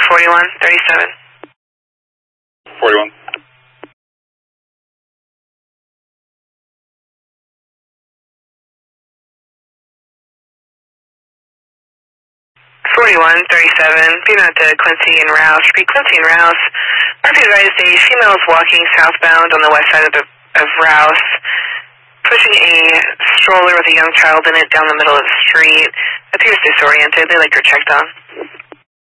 4137. 41. 4137, being out to Quincy and Rouse. Repeat, Quincy and Rouse. RP advised a female is walking southbound on the west side of Rouse, pushing a stroller with a young child in it down the middle of the street. Appears disoriented. They'd like her checked on.